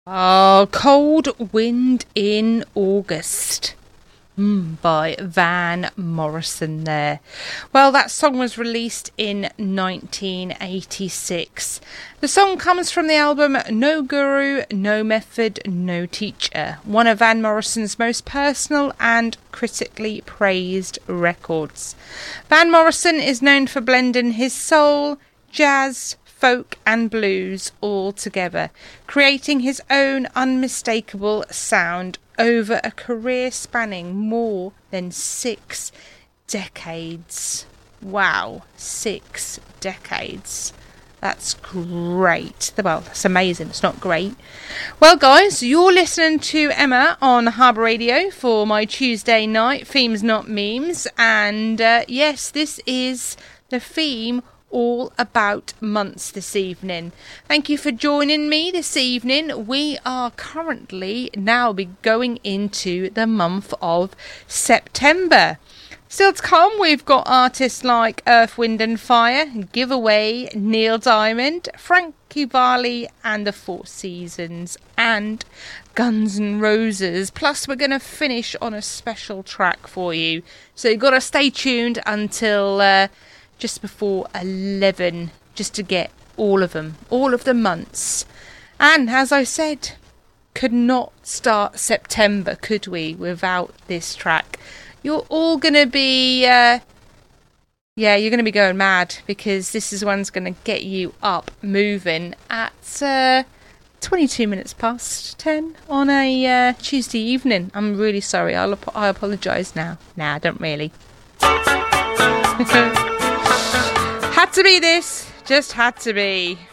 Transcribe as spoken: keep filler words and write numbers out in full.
Oh, Cold Wind in August mm, by Van Morrison there. Well, that song was released in nineteen eighty-six. The song comes from the album No Guru, No Method, No Teacher, one of Van Morrison's most personal and critically praised records. Van Morrison is known for blending his soul, jazz, folk and blues all together, creating his own unmistakable sound over a career spanning more than six decades. Wow, six decades. That's great. Well, that's amazing. It's not great. Well, guys, you're listening to Emma on Harbour Radio for my Tuesday night Themes Not Memes. And uh, yes, this is the theme all about months this evening. Thank you for joining me this evening. We are currently now be going into the month of September. Still to come, we've got artists like Earth, Wind and Fire, Giveaway, Neil Diamond, Frankie Valli and the Four Seasons, and Guns N' Roses. Plus, we're going to finish on a special track for you. So you've got to stay tuned until Uh, just before eleven, just to get all of them, all of the months. And as I said, could not start September, could we, without this track? You're all going to be, uh, yeah, you're going to be going mad, because this is one's going to get you up, moving at uh, twenty-two minutes past ten on a uh, Tuesday evening. I'm really sorry, I'll ap- I apologise now. Nah, I don't really. Had to be this, just had to be.